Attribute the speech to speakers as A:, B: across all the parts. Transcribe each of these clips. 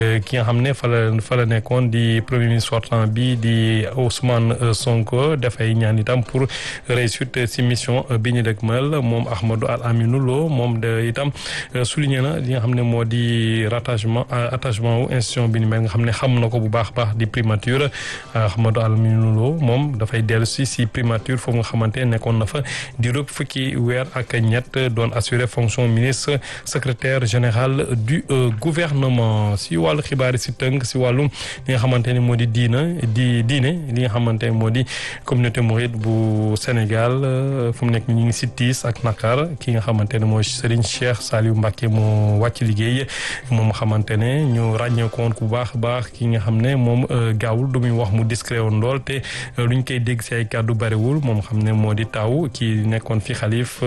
A: ki nga xam ne fa la nekkoon di premier ministre sortant bi di Ousmane Sonko dafay ñaan itam pour réussite si mission bi ñu dëgmal moom Ahmadou Al Aminou Lo moom de itam souligné na li nga xam ne moo di attachement wu institution bi ni mel nga xam ne xam na ko bu baax a baax di primature Ahmadou Al Aminou Lo moom dafay dellu si primature foofu nga xamante nekkoon na fa di rëbb fukki weer ak ñett doon assurer fonction ministre secrétaire général du gouvernement si wàllu xibaar yi si tënk si wàllu li nga xamante ne moo di diine li nga xamante ne moo di communauté mouride bu Sénégal fu mu nekk ñu ngi si tiis ak nakar ki nga xamante ne mooy Serigne Cheikh Saliou Mbacké moo wàcc liggéey moom xamante ne ñu ràññee ko woon ku baax a baax ki nga xam ne moom gaawul du muy wax mu discret woon lool te luñ koy dégg si ay kàddu bariwul moom xam ne moo di taw ki nekkoon fi xalif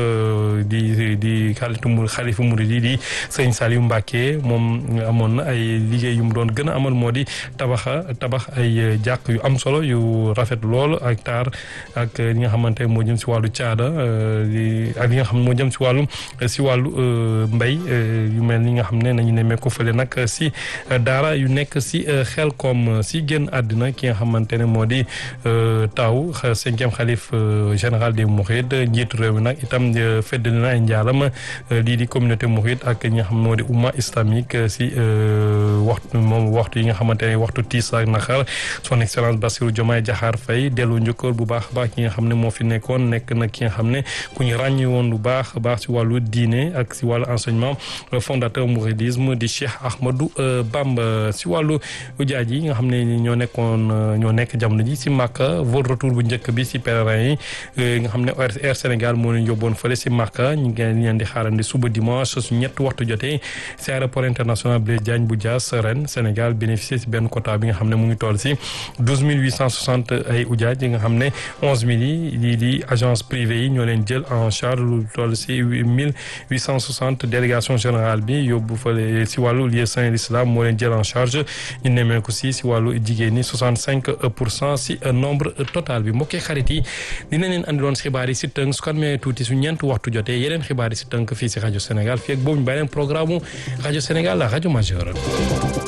A: di xalifu murid yi di Serigne Saliou Mbacké moom amoon na ay liggéey yu mu doon gën a amal moo di tabax ay jàkk yu am solo yu rafet lool ak taar ak li nga xamante moo jëm si wàllu caada ak li nga xam moo jëm si wàllu mbay yu mel ni nga xam ne nañu nemee ko fële nag si daara yu nekk si Xelkom si génn àddina ki nga xamante ne moo di taw 5e xalif général des Mourides njiitu réew mi nag itam feddali na ay njaalam lii di communauté mouride ak ñi nga xam moo di umma islamique si waxtu yi nga xamante ne waxtu tiis ak naqar son excellence Bassirou Diomaye Diakhar Faye dellu njëkkoor bu baax a baax ki nga xam ne moo fi nekkoon nekk nag ki nga xam ne ku ñu ràññee woon lu baax a baax si wàllu diine ak si wàllu enseignement fondateur mouridisme di Cheikh Ahmadou Bamba si wàllu ujaaj yi nga xam ne ñoo nekk jamono ji si Makka vol retour bu njëkk bi si pèlerin yi nga xam ne Air Sénégal moo leen yóbboon fële si Makka ñu ngi leen di xaarandi suba dimanche su ñetti waxtu jotee si aéroport international Blaise Diagne bu Diass ren Sénégal bénéficié si benn quota bi nga xam ne mu ngi toll si 12860 ay ujaaj yi nga xam ne 11000 yi lii di agence privée yi ñoo leen jël en charge lu toll si 1860 délégation générale bi yóbbu fële si wàllu lieu saint l'islam moo leen jël en charge ñu nemee ko si wàllu jigéen ñi 65% si nombre total bi mbokkee xarit yi dina leen andiloon xibaar yi si tënk su ko amee tuuti su ñeent waxtu jotee yeneen xibaar yi si tënk fii si rajo Sénégal fii ak boobu ñu bàyyi leen programme rajo Sénégal la rajo majeure